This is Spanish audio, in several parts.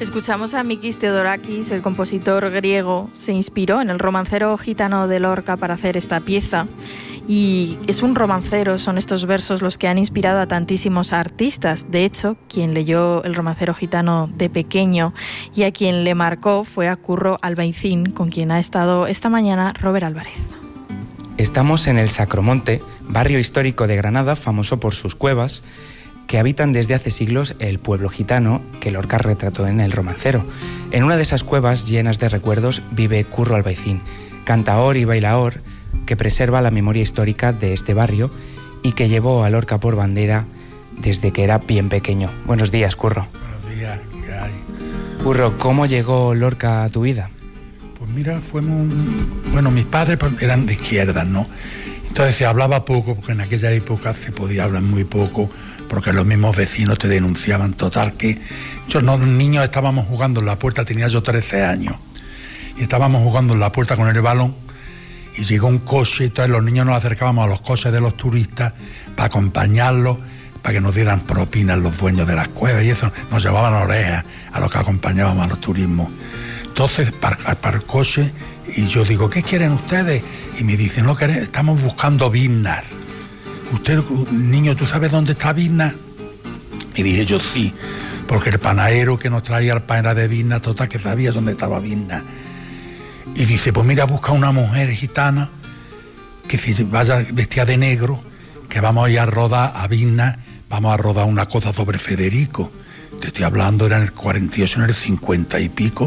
Escuchamos a Mikis Theodorakis, el compositor griego. Se inspiró en el romancero gitano de Lorca para hacer esta pieza. Y es un romancero, son estos versos los que han inspirado a tantísimos artistas. De hecho, quien leyó el romancero gitano de pequeño y a quien le marcó fue a Curro Albaicín, con quien ha estado esta mañana Robert Álvarez. Estamos en el Sacromonte, barrio histórico de Granada, famoso por sus cuevas, que habitan desde hace siglos el pueblo gitano que Lorca retrató en el romancero. En una de esas cuevas llenas de recuerdos vive Curro Albaicín, cantaor y bailaor que preserva la memoria histórica de este barrio y que llevó a Lorca por bandera desde que era bien pequeño. Buenos días, Curro. Buenos días, ¿qué hay? Curro, ¿cómo llegó Lorca a tu vida? Pues mira, mis padres eran de izquierdas, ¿no? Entonces se hablaba poco, porque en aquella época se podía hablar muy poco, porque los mismos vecinos te denunciaban. Total, que los niños estábamos jugando en la puerta, tenía yo 13 años, y estábamos jugando en la puerta con el balón, y llegó un coche, entonces los niños nos acercábamos a los coches de los turistas para acompañarlos, para que nos dieran propinas los dueños de las cuevas, y eso nos llevaban orejas a los que acompañábamos a los turismos. Entonces, para el coche, y yo digo, ¿qué quieren ustedes? Y me dicen, no, estamos buscando Biznas. Usted, niño, ¿tú sabes dónde está Biznas? Y dije yo, sí, porque el panadero que nos traía el pan era de Biznas, total, que sabía dónde estaba Biznas. Y dice, pues mira, busca una mujer gitana que se vaya vestida de negro, que vamos a ir a rodar a Biznas, vamos a rodar una cosa sobre Federico. Te estoy hablando, era en el 48, en el 50 y pico.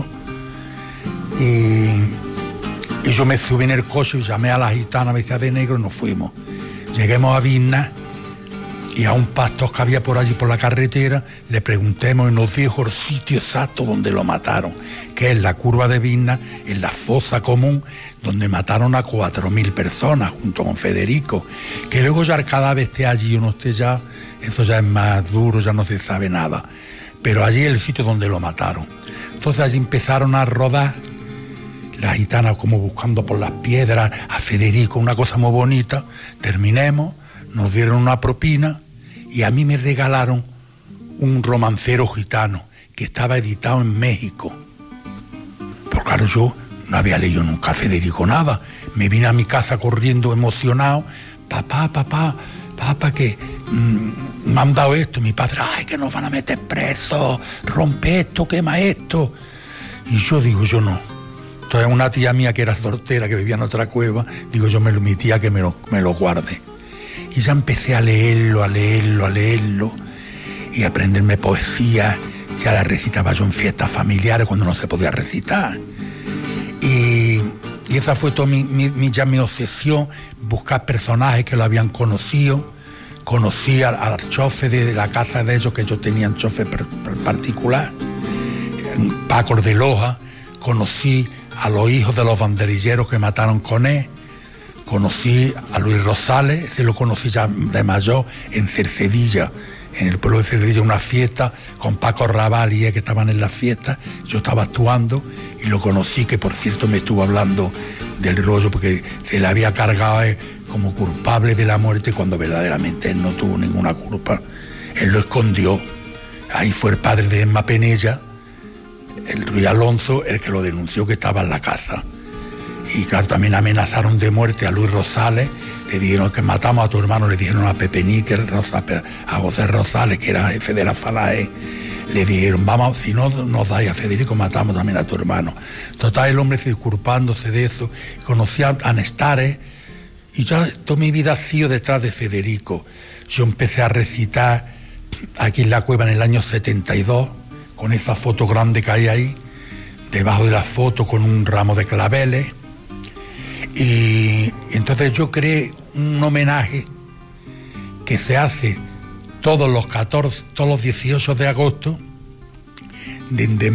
Y yo me subí en el coche y llamé a la gitana vestida de negro y nos fuimos. Lleguemos a Biznas y a un pastor que había por allí por la carretera le preguntemos y nos dijo el sitio exacto donde lo mataron, que es la curva de Biznas, en la fosa común, donde mataron a 4.000 personas junto con Federico. Que luego ya el cadáver esté allí o no esté ya, eso ya es más duro, ya no se sabe nada. Pero allí es el sitio donde lo mataron. Entonces allí empezaron a rodar la gitana como buscando por las piedras a Federico, una cosa muy bonita. Terminemos, nos dieron una propina y a mí me regalaron un romancero gitano que estaba editado en México. Porque claro, yo no había leído nunca a Federico nada. Me vine a mi casa corriendo emocionado. Papá, que me han dado esto. Mi padre, ay, que nos van a meter presos, rompe esto, quema esto. Y yo digo, yo no. Entonces una tía mía que era soltera, que vivía en otra cueva, digo yo, mi tía que me lo guarde. Y ya empecé a leerlo, y a aprenderme poesía. Ya la recitaba yo en fiestas familiares cuando no se podía recitar. Y esa fue toda mi obsesión, buscar personajes que lo habían conocido. Conocí al chofe de la casa de ellos, que ellos tenían chofe particular, Paco de Loja. Conocí a los hijos de los banderilleros que mataron con él. Conocí a Luis Rosales, ese lo conocí ya de mayor en Cercedilla, en el pueblo de Cercedilla, una fiesta con Paco Raval y él, que estaban en la fiesta. Yo estaba actuando y lo conocí, que por cierto me estuvo hablando del rollo, porque se le había cargado a él como culpable de la muerte cuando verdaderamente él no tuvo ninguna culpa. Él lo escondió. Ahí fue el padre de Emma Penella, el Ruiz Alonso, el que lo denunció, que estaba en la casa. Y claro, también amenazaron de muerte a Luis Rosales. Le dijeron que matamos a tu hermano, le dijeron a Pepe Níquel, a José Rosales, que era jefe de la Falange. Le dijeron, vamos, si no nos dais a Federico, matamos también a tu hermano. Total, el hombre disculpándose de eso. Conocía a Nestares, y ya toda mi vida ha sido detrás de Federico. Yo empecé a recitar aquí en la cueva en el año 72, con esa foto grande que hay ahí, debajo de la foto con un ramo de claveles. Y entonces yo creé un homenaje que se hace todos los 18 de agosto desde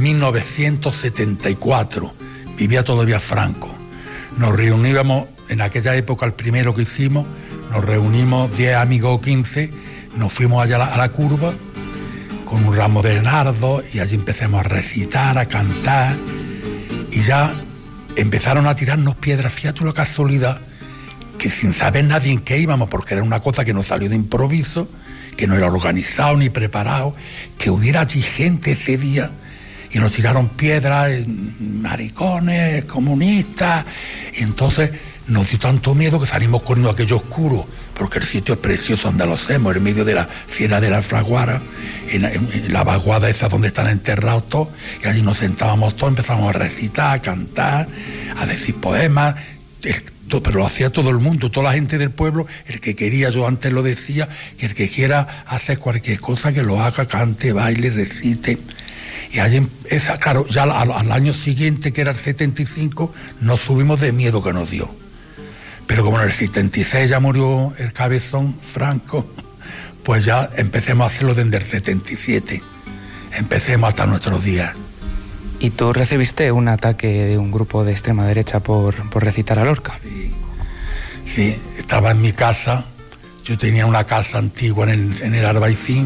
1974. Vivía todavía Franco. Nos reuníamos, en aquella época, el primero que hicimos, nos reunimos 10 amigos o 15, nos fuimos allá a la curva con un ramo de nardo y allí empezamos a recitar, a cantar, y ya empezaron a tirarnos piedras. Fíjate la casualidad, que sin saber nadie en qué íbamos, porque era una cosa que nos salió de improviso, que no era organizado ni preparado, que hubiera allí gente ese día, y nos tiraron piedras, maricones, comunistas, y entonces nos dio tanto miedo que salimos corriendo a aquello oscuro, porque el sitio es precioso donde lo hacemos, en medio de la Sierra de la Fraguara, en la vaguada esa donde están enterrados todos, y allí nos sentábamos todos, empezamos a recitar, a cantar, a decir poemas, pero lo hacía todo el mundo, toda la gente del pueblo, el que quería, yo antes lo decía, que el que quiera hacer cualquier cosa, que lo haga, cante, baile, recite. Y allí, claro, ya al año siguiente, que era el 75, nos subimos de miedo que nos dio. Pero como en el 76 ya murió el cabezón Franco, pues ya empecemos a hacerlo desde el 77. Empecemos hasta nuestros días. ¿Y tú recibiste un ataque de un grupo de extrema derecha por recitar a Lorca? Sí, estaba en mi casa, yo tenía una casa antigua en el Albaicín,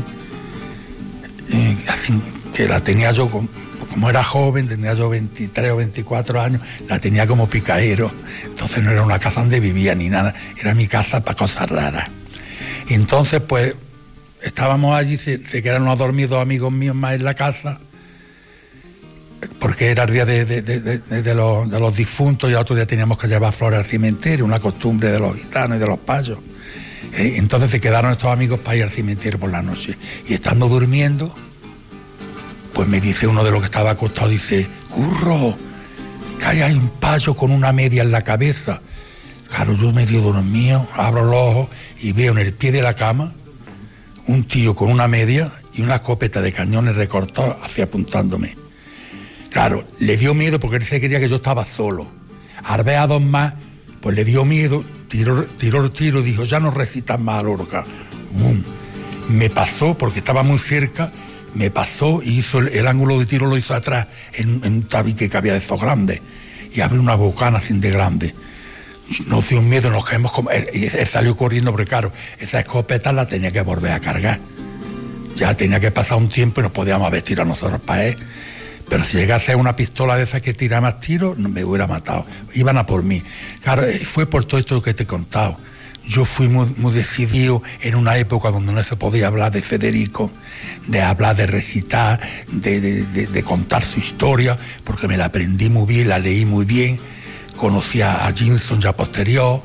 así que la tenía yo, como era joven, tenía yo 23 o 24 años, la tenía como picaero, entonces no era una casa donde vivía ni nada, era mi casa para cosas raras. Y entonces pues estábamos allí, se quedaron a dormir dos amigos míos más en la casa, porque era el día de los difuntos y otro día teníamos que llevar flores al cementerio, una costumbre de los gitanos y de los payos. Entonces se quedaron estos amigos para ir al cementerio por la noche. Y estando durmiendo, pues me dice uno de los que estaba acostado, dice: Curro, que hay un payo con una media en la cabeza. Claro, yo medio dormido, abro los ojos y veo en el pie de la cama un tío con una media y una escopeta de cañones recortados hacia apuntándome. Claro, le dio miedo porque él se creía que yo estaba solo. Al ver a dos más, pues le dio miedo, tiró el tiro, dijo: ya no recitas más a Lorca. ¡Bum! Me pasó, porque estaba muy cerca, me pasó y hizo el ángulo de tiro lo hizo atrás, en un tabique que había de esos grandes, y abrió una bocana así de grande. Nos dio miedo, nos caímos como... Él salió corriendo porque, claro, esa escopeta la tenía que volver a cargar. Ya tenía que pasar un tiempo y nos podíamos vestir a nosotros para él. Pero si llegase a una pistola de esas que tira más tiros, no me hubiera matado. Iban a por mí. Claro, fue por todo esto que te he contado. Yo fui muy decidido en una época donde no se podía hablar de Federico, de hablar, de recitar, de contar su historia, porque me la aprendí muy bien, la leí muy bien. Conocí a Ginson ya posterior,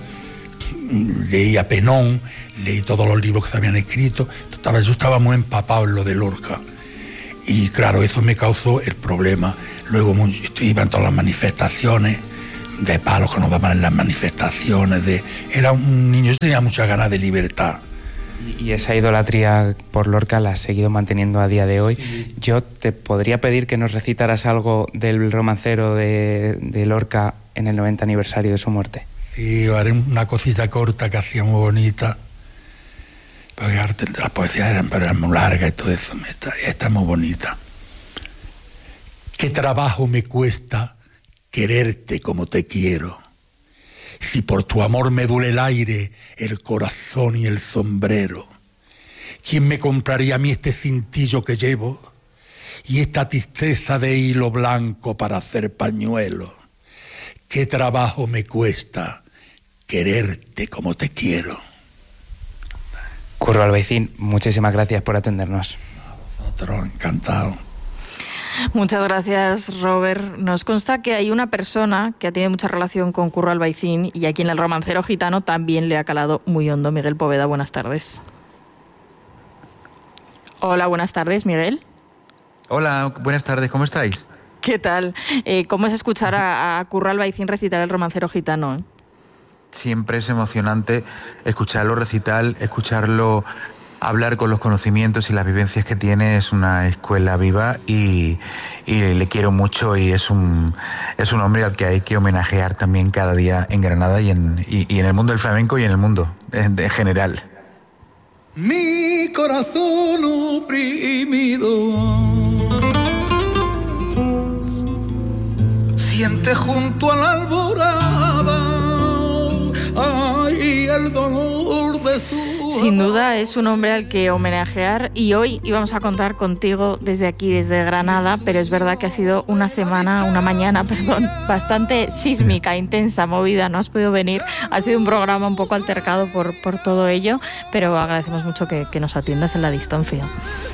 leí a Penón, leí todos los libros que se habían escrito. Yo estaba muy empapado en lo de Lorca. Y claro, eso me causó el problema. Luego iban todas las manifestaciones, de palos que nos daban en las manifestaciones. Era un niño, yo tenía muchas ganas de libertad. Y esa idolatría por Lorca la has seguido manteniendo a día de hoy. Sí. Yo te podría pedir que nos recitaras algo del romancero de Lorca en el 90 aniversario de su muerte. Sí, haré una cosita corta que hacía muy bonita. Porque las poesías eran muy largas y todo eso. Esta es muy bonita. ¿Qué trabajo me cuesta quererte como te quiero? Si por tu amor me duele el aire, el corazón y el sombrero. ¿Quién me compraría a mí este cintillo que llevo? Y esta tristeza de hilo blanco para hacer pañuelo. ¿Qué trabajo me cuesta quererte como te quiero? Curro Albaicín, muchísimas gracias por atendernos. A vosotros, encantado. Muchas gracias, Robert. Nos consta que hay una persona que ha tenido mucha relación con Curro Albaicín y a quien el romancero gitano también le ha calado muy hondo. Miguel Poveda, buenas tardes. Hola, buenas tardes, Miguel. Hola, buenas tardes, ¿cómo estáis? ¿Qué tal? ¿Cómo es escuchar a Curro Albaicín recitar el romancero gitano? Siempre es emocionante escucharlo recitar, escucharlo hablar con los conocimientos y las vivencias que tiene. Es una escuela viva y le quiero mucho, y es un hombre al que hay que homenajear también cada día en Granada y en el mundo del flamenco y en el mundo en general. Mi corazón oprimido siente junto a la alborada, ay, el dolor de su... Sin duda es un hombre al que homenajear, y hoy íbamos a contar contigo desde aquí, desde Granada, pero es verdad que ha sido una mañana, bastante sísmica, intensa, movida, no has podido venir, ha sido un programa un poco altercado por todo ello, pero agradecemos mucho que nos atiendas en la distancia.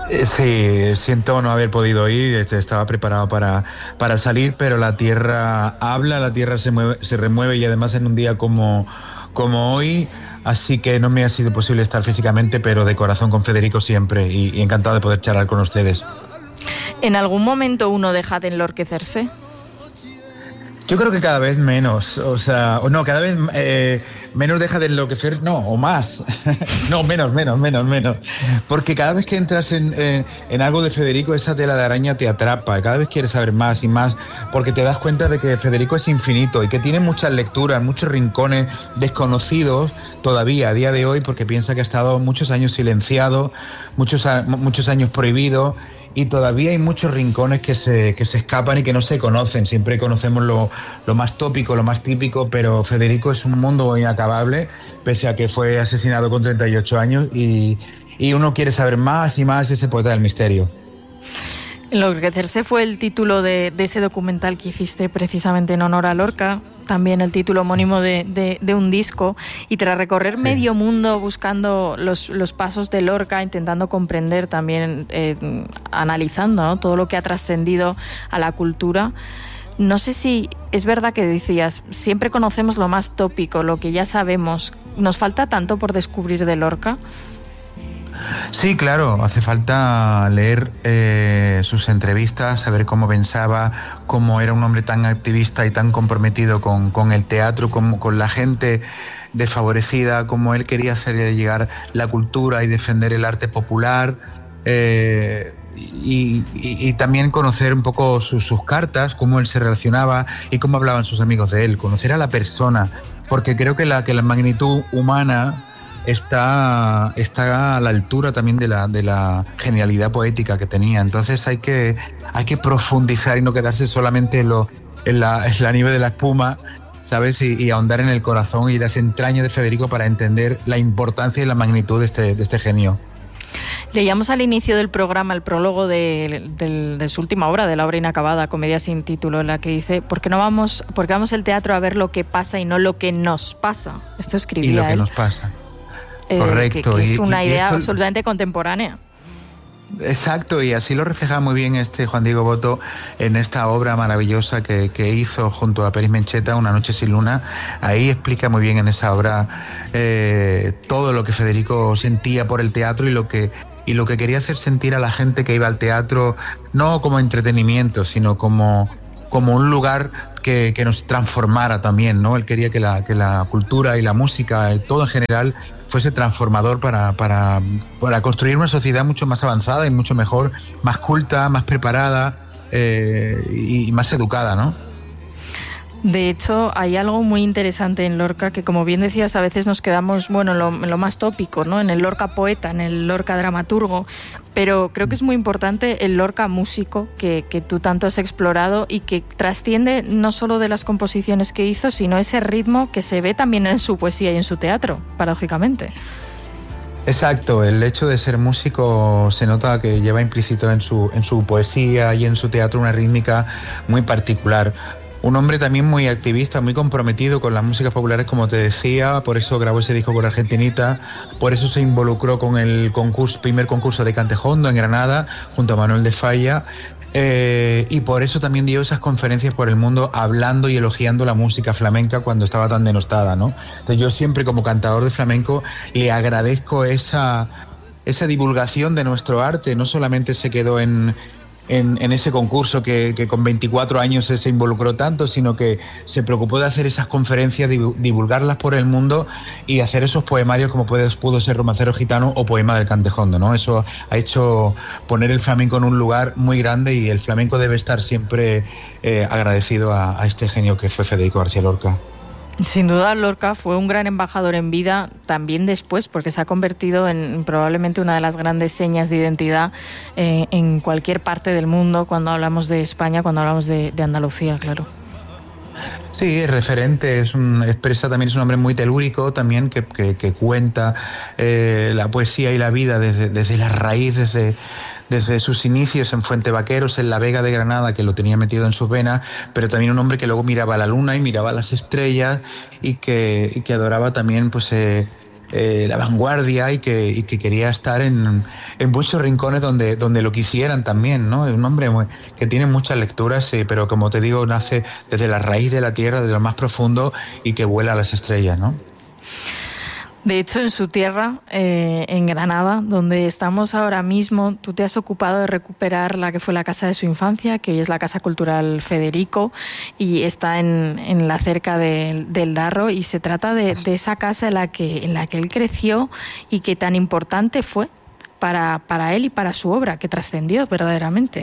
Sí, siento no haber podido ir, estaba preparado para salir, pero la tierra habla, la tierra se mueve, se remueve, y además en un día como hoy, así que no me ha sido posible estar físicamente, pero de corazón con Federico siempre, y encantado de poder charlar con ustedes. ¿En algún momento uno deja de enlorquecerse? Yo creo que cada vez menos, cada vez menos deja de enloquecer, o más, no, menos, porque cada vez que entras en algo de Federico, esa tela de araña te atrapa, cada vez quieres saber más y más, porque te das cuenta de que Federico es infinito y que tiene muchas lecturas, muchos rincones desconocidos todavía a día de hoy, porque piensa que ha estado muchos años silenciado, muchos años prohibido, y todavía hay muchos rincones que se escapan y que no se conocen. Siempre conocemos lo más tópico, lo más típico, pero Federico es un mundo inacabable, pese a que fue asesinado con 38 años, y uno quiere saber más y más ese poeta del misterio. Enloquecerse fue el título de ese documental que hiciste precisamente en honor a Lorca, también el título homónimo de un disco, y tras recorrer medio mundo buscando los pasos de Lorca, intentando comprender también, analizando, ¿no?, todo lo que ha trascendido a la cultura. No sé si es verdad que decías, siempre conocemos lo más tópico, lo que ya sabemos. ¿Nos falta tanto por descubrir de Lorca? Sí, claro, hace falta leer sus entrevistas, saber cómo pensaba, cómo era un hombre tan activista y tan comprometido con el teatro, con la gente desfavorecida, cómo él quería hacer llegar la cultura y defender el arte popular, y también conocer un poco sus cartas, cómo él se relacionaba y cómo hablaban sus amigos de él, conocer a la persona, porque creo que la magnitud humana está a la altura también de la genialidad poética que tenía. Entonces hay que profundizar y no quedarse solamente en la nieve de la espuma, ¿sabes? Y ahondar en el corazón y las entrañas de Federico para entender la importancia y la magnitud de este genio. Leíamos al inicio del programa el prólogo de su última obra, de la obra inacabada, Comedia sin título, en la que dice, porque vamos al teatro a ver lo que pasa y no lo que nos pasa. Esto escribía él. Y lo que nos pasa. Correcto. Que es una idea absolutamente contemporánea. Exacto, y así lo refleja muy bien Juan Diego Boto en esta obra maravillosa que hizo junto a Peris Mencheta, Una noche sin luna. Ahí explica muy bien en esa obra todo lo que Federico sentía por el teatro y lo que quería hacer sentir a la gente que iba al teatro, no como entretenimiento, sino como un lugar que nos transformara también, ¿no? Él quería que la cultura y la música, todo en general, fuese transformador para construir una sociedad mucho más avanzada y mucho mejor, más culta, más preparada y más educada, ¿no? De hecho, hay algo muy interesante en Lorca, que como bien decías, a veces nos quedamos en lo más tópico, ¿no? En el Lorca poeta, en el Lorca dramaturgo, pero creo que es muy importante el Lorca músico, que tú tanto has explorado y que trasciende no solo de las composiciones que hizo, sino ese ritmo que se ve también en su poesía y en su teatro, paradójicamente. Exacto, el hecho de ser músico se nota que lleva implícito en su poesía y en su teatro una rítmica muy particular. Un hombre también muy activista, muy comprometido con las músicas populares, como te decía, por eso grabó ese disco con Argentinita, por eso se involucró con el primer concurso de Cantejondo en Granada, junto a Manuel de Falla, y por eso también dio esas conferencias por el mundo hablando y elogiando la música flamenca cuando estaba tan denostada, ¿no? Entonces yo siempre, como cantador de flamenco, le agradezco esa divulgación de nuestro arte. No solamente se quedó en ese concurso que con 24 años se involucró tanto, sino que se preocupó de hacer esas conferencias, divulgarlas por el mundo y hacer esos poemarios como pudo ser Romancero Gitano o Poema del Cantejondo, ¿no? Eso ha hecho poner el flamenco en un lugar muy grande, y el flamenco debe estar siempre agradecido a este genio que fue Federico García Lorca. Sin duda, Lorca fue un gran embajador en vida, también después, porque se ha convertido en probablemente una de las grandes señas de identidad en cualquier parte del mundo, cuando hablamos de España, cuando hablamos de Andalucía, claro. Sí, es referente, expresa también, es un hombre muy telúrico también, que cuenta la poesía y la vida desde la raíz, desde sus inicios en Fuente Vaqueros, en la Vega de Granada, que lo tenía metido en sus venas, pero también un hombre que luego miraba a la luna y miraba a las estrellas, y que adoraba también pues la vanguardia y que quería estar en muchos rincones donde lo quisieran también, ¿no? Es un hombre que tiene muchas lecturas, pero como te digo, nace desde la raíz de la tierra, de lo más profundo, y que vuela a las estrellas, ¿no? De hecho, en su tierra, en Granada, donde estamos ahora mismo, tú te has ocupado de recuperar la que fue la casa de su infancia, que hoy es la Casa Cultural Federico, y está en la cerca del Darro, y se trata de esa casa en la que él creció y que tan importante fue para él y para su obra, que trascendió verdaderamente.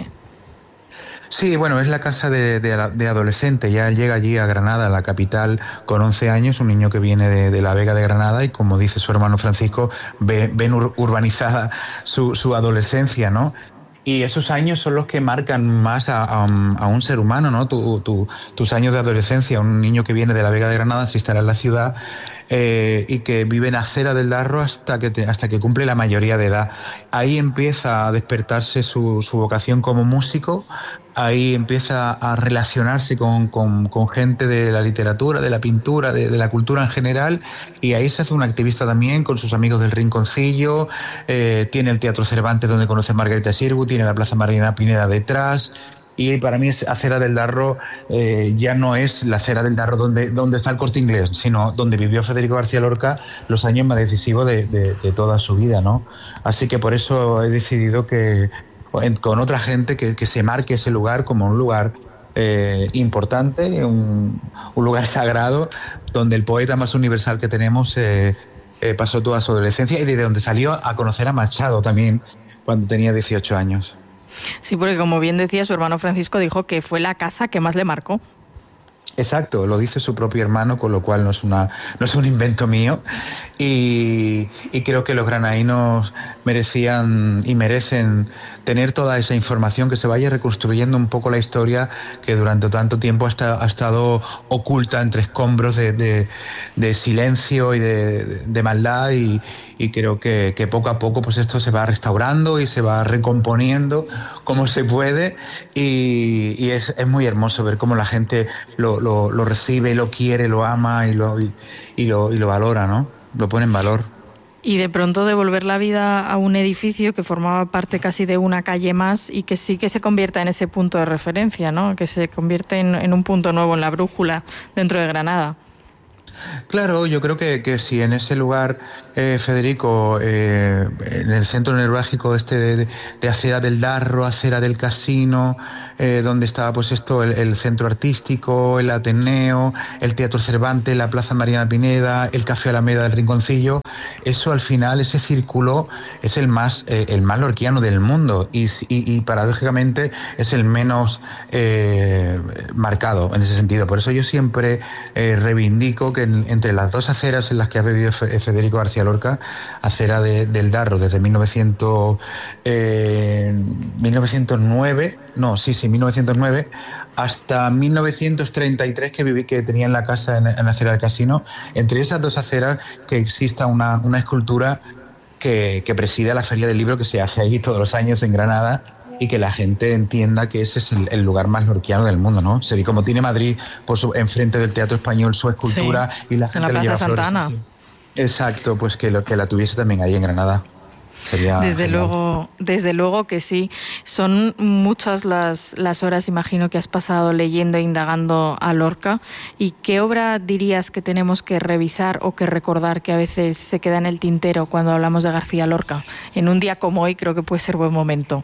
Sí, bueno, es la casa de adolescente. Ya él llega allí a Granada, la capital, con 11 años, un niño que viene de la Vega de Granada, y como dice su hermano Francisco, ven urbanizada su adolescencia, ¿no? Y esos años son los que marcan más a un ser humano, ¿no? Tus años de adolescencia. Un niño que viene de la Vega de Granada se instala en la ciudad y que vive en Acera del Darro hasta que cumple la mayoría de edad. Ahí empieza a despertarse su vocación como músico. Ahí empieza a relacionarse con gente de la literatura, de la pintura, de la cultura en general, y ahí se hace un activista también con sus amigos del Rinconcillo. Tiene el Teatro Cervantes, donde conoce a Margarita Xirgu, tiene la Plaza Mariana Pineda detrás, y para mí Acera del Darro ya no es la Acera del Darro donde está el Corte Inglés, sino donde vivió Federico García Lorca los años más decisivos de toda su vida, ¿no? Así que por eso he decidido que con otra gente que se marque ese lugar como un lugar importante, un lugar sagrado, donde el poeta más universal que tenemos pasó toda su adolescencia, y desde donde salió a conocer a Machado también cuando tenía 18 años. Sí, porque como bien decía, su hermano Francisco dijo que fue la casa que más le marcó. Exacto, lo dice su propio hermano, con lo cual no es un invento mío, y creo que los granadinos merecían y merecen tener toda esa información, que se vaya reconstruyendo un poco la historia que durante tanto tiempo ha estado oculta entre escombros de silencio y de maldad, y creo que poco a poco pues esto se va restaurando y se va recomponiendo como se puede, y es muy hermoso ver cómo la gente lo recibe, lo quiere, lo ama y lo valora, ¿no? Lo pone en valor. Y de pronto devolver la vida a un edificio que formaba parte casi de una calle más, y que sí que se convierta en ese punto de referencia, ¿no? Que se convierte en un punto nuevo en la brújula dentro de Granada. Claro, yo creo que si en ese lugar, Federico, en el centro neurálgico de Acera del Darro, Acera del Casino, donde estaba pues el centro artístico, el Ateneo, el Teatro Cervantes, la Plaza Mariana Pineda, el Café Alameda del Rinconcillo, eso al final, ese círculo es el más lorquiano del mundo, y paradójicamente es el menos marcado en ese sentido. Por eso yo siempre reivindico que entre las dos aceras en las que ha vivido Federico García Lorca, Acera del Darro desde 1909 hasta 1933, que tenía en la casa en Acera del Casino, entre esas dos aceras que exista una escultura que presida la Feria del Libro, que se hace ahí todos los años en Granada, y que la gente entienda que ese es el lugar más lorquiano del mundo, ¿no? Sería como tiene Madrid enfrente del Teatro Español su escultura, sí, y la gente le lleva flores. Sí. Exacto, pues que la tuviese también ahí en Granada. Sería desde luego que sí. Son muchas las horas, imagino, que has pasado leyendo e indagando a Lorca. ¿Y qué obra dirías que tenemos que revisar o que recordar, que a veces se queda en el tintero cuando hablamos de García Lorca? En un día como hoy creo que puede ser buen momento.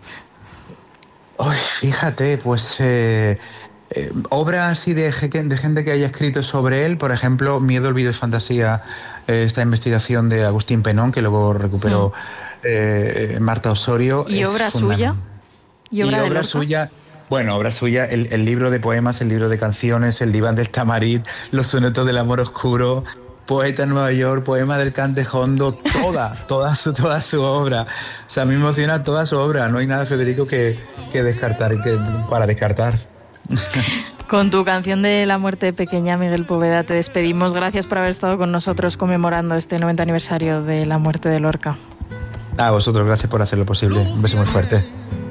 Fíjate, pues obra así de gente que haya escrito sobre él, por ejemplo, Miedo, Olvido y Fantasía, esta investigación de Agustín Penón, que luego recuperó Marta Osorio. ¿Y obra suya? ¿Y obra suya? Bueno, obra suya, el libro de poemas, el libro de canciones, el Diván del Tamarit, los sonetos del amor oscuro, Poeta en Nueva York, Poema del Cantejondo, toda su obra. O sea, a mí me emociona toda su obra. No hay nada, Federico, que descartar, para descartar. Con tu canción de La muerte pequeña, Miguel Poveda, te despedimos. Gracias por haber estado con nosotros conmemorando este 90 aniversario de la muerte de Lorca. A vosotros, gracias por hacerlo posible. Un beso muy fuerte.